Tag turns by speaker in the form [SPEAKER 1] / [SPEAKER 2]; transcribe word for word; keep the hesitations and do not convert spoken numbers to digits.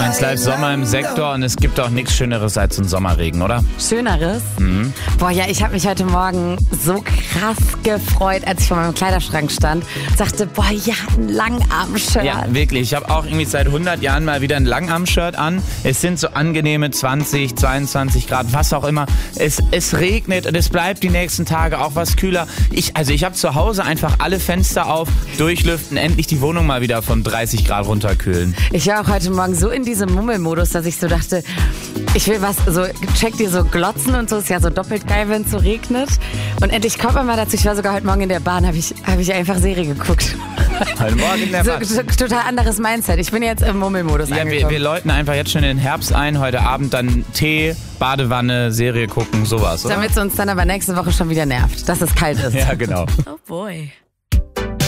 [SPEAKER 1] eins Live Sommer im Sektor und es gibt auch nichts Schöneres als ein Sommerregen, oder?
[SPEAKER 2] Schöneres?
[SPEAKER 1] Mhm.
[SPEAKER 2] Boah, ja, ich habe mich heute Morgen so krass gefreut, als ich vor meinem Kleiderschrank stand und dachte, boah, ja, ein Langarm-Shirt.
[SPEAKER 1] Ja, wirklich. Ich habe auch irgendwie seit hundert Jahren mal wieder ein Langarm-Shirt an. Es sind so angenehme zwanzig, zweiundzwanzig Grad, was auch immer. Es, es regnet und es bleibt die nächsten Tage auch was kühler. Ich, also ich habe zu Hause einfach alle Fenster auf, durchlüften, endlich die Wohnung mal wieder von dreißig Grad runterkühlen.
[SPEAKER 2] Ich war auch heute Morgen so in diesem Mummelmodus, dass ich so dachte, ich will was, so check dir so Glotzen und so, ist ja so doppelt geil, wenn es so regnet. Und endlich kommt man mal dazu, ich war sogar heute Morgen in der Bahn, habe ich, hab ich einfach Serie geguckt.
[SPEAKER 1] Heute Morgen in der
[SPEAKER 2] so,
[SPEAKER 1] Bahn.
[SPEAKER 2] so, total anderes Mindset. Ich bin jetzt im Mummelmodus
[SPEAKER 1] Ja,
[SPEAKER 2] angekommen.
[SPEAKER 1] wir, wir läuten einfach jetzt schon in den Herbst ein, heute Abend dann Tee, Badewanne, Serie gucken, sowas, oder?
[SPEAKER 2] Damit es uns dann aber nächste Woche schon wieder nervt, dass es kalt ist.
[SPEAKER 1] Ja, genau.
[SPEAKER 2] Oh boy.